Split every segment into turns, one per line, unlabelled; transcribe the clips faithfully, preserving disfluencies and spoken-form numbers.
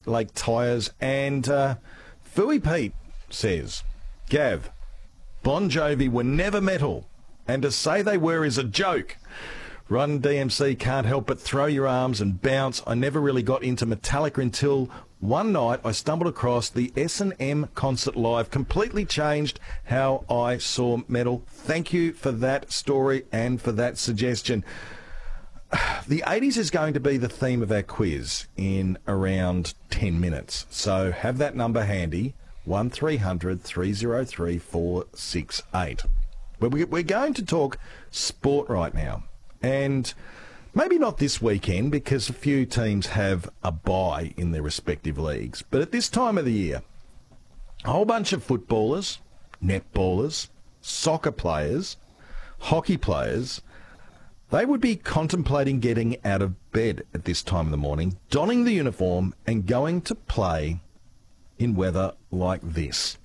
Lake Tyres. And uh, Fooey Pete says, Gav, Bon Jovi were never metal, and to say they were is a joke. Run D M C can't help but throw your arms and bounce. I never really got into Metallica until one night I stumbled across the S and M concert live. Completely changed how I saw metal. Thank you for that story and for that suggestion. The eighties is going to be the theme of our quiz in around ten minutes. So have that number handy, one three hundred three oh three four six eight. But we're going to talk sport right now. And maybe not this weekend because a few teams have a bye in their respective leagues. But at this time of the year, a whole bunch of footballers, netballers, soccer players, hockey players, they would be contemplating getting out of bed at this time of the morning, donning the uniform and going to play in weather like this.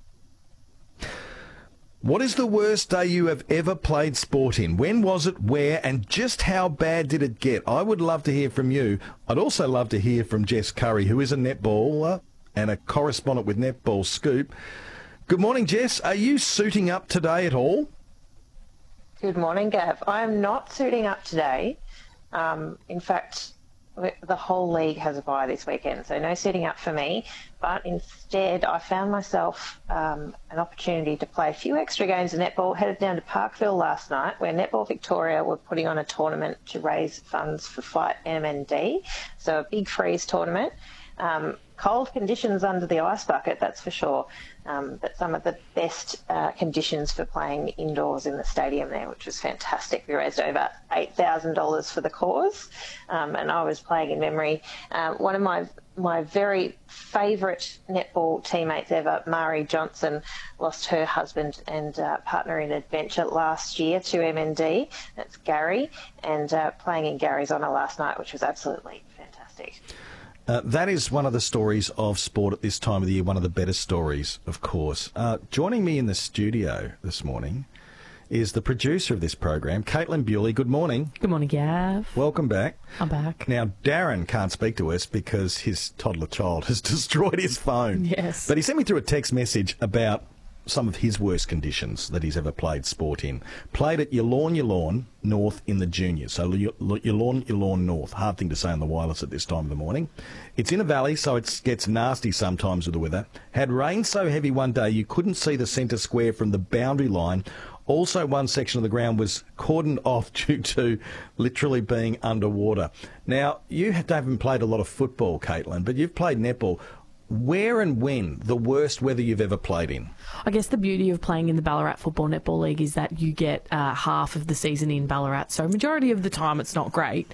What is the worst day you have ever played sport in? When was it, where, and just how bad did it get? I would love to hear from you. I'd also love to hear from Jess Curry, who is a netballer and a correspondent with Netball Scoop. Good morning, Jess. Are you suiting up today at all?
Good morning, Gav. I am not suiting up today. Um, in fact, the whole league has a bye this weekend, so no suiting up for me. But instead, I found myself um, an opportunity to play a few extra games of netball. Headed down to Parkville last night, where Netball Victoria were putting on a tournament to raise funds for Fight M N D. So a big freeze tournament. Um, cold conditions under the ice bucket, that's for sure. Um, but some of the best uh, conditions for playing indoors in the stadium there, which was fantastic. We raised over eight thousand dollars for the cause, um, and I was playing in memory. Uh, one of my my very favourite netball teammates ever, Mari Johnson, lost her husband and uh, partner in adventure last year to M N D. That's Gary, and uh, playing in Gary's honour last night, which was absolutely fantastic.
Uh, that is one of the stories of sport at this time of the year, one of the better stories, of course. Uh, joining me in the studio this morning is the producer of this program, Caitlin Bewley. Good morning.
Good morning, Gav.
Welcome back.
I'm back.
Now, Darren can't speak to us because his toddler child has destroyed his phone.
Yes.
But he sent me through a text message about some of his worst conditions that he's ever played sport in. Played at Yallourn Yallourn North in the juniors. So Yallourn Yallourn North. Hard thing to say on the wireless at this time of the morning. It's in a valley, so it gets nasty sometimes with the weather. Had rain so heavy one day you couldn't see the centre square from the boundary line. Also, one section of the ground was cordoned off due to literally being underwater. Now, you haven't played a lot of football, Caitlin, but you've played netball. Where and when the worst weather you've ever played in?
I guess the beauty of playing in the Ballarat Football Netball League is that you get uh, half of the season in Ballarat, so majority of the time it's not great.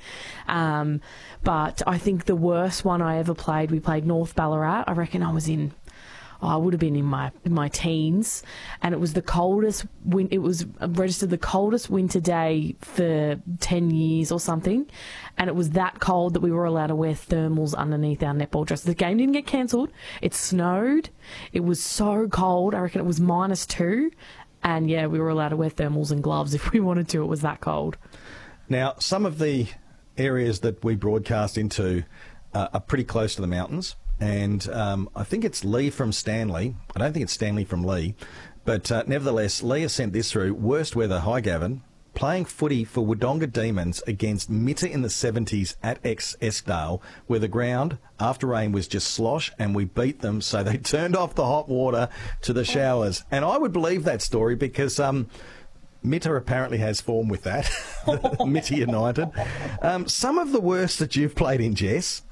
Um, but I think the worst one I ever played, we played North Ballarat. I reckon I was in... Oh, I would have been in my in my teens, and it was the coldest. Win- it was registered the coldest winter day for ten years or something, and it was that cold that we were allowed to wear thermals underneath our netball dresses. The game didn't get cancelled. It snowed. It was so cold. I reckon it was minus two, and yeah, we were allowed to wear thermals and gloves if we wanted to. It was that cold.
Now, some of the areas that we broadcast into uh, are pretty close to the mountains. And um, I think it's Lee from Stanley. I don't think it's Stanley from Lee. But uh, nevertheless, Lee has sent this through. Worst weather, hi Gavin. Playing footy for Wodonga Demons against Mitta in the seventies at ex Eskdale, where the ground, after rain, was just slosh, and we beat them, so they turned off the hot water to the showers. And I would believe that story because... Um, Mitta apparently has form with that. Mitta United. Um, some of the worst that you've played in, Jess...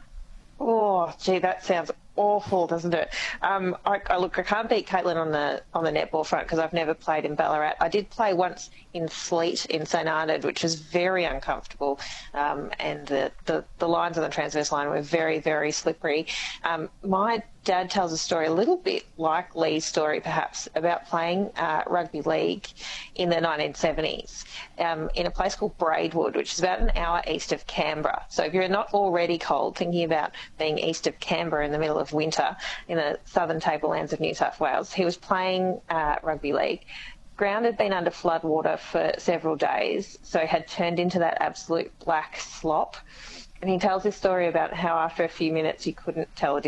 Oh, gee, that sounds awful, doesn't it? Um, I, I look, I can't beat Caitlin on the on the netball front because I've never played in Ballarat. I did play once in sleet in St Arnaud, which was very uncomfortable, um, and the, the, the lines on the transverse line were very, very slippery. Um, my dad tells a story a little bit like Lee's story, perhaps, about playing uh, rugby league in the nineteen seventies um, in a place called Braidwood, which is about an hour east of Canberra. So if you're not already cold, thinking about being east of Canberra in the middle of winter in the southern tablelands of New South Wales, he was playing uh, rugby league. Ground had been under floodwater for several days, so it had turned into that absolute black slop. And he tells this story about how after a few minutes you couldn't tell the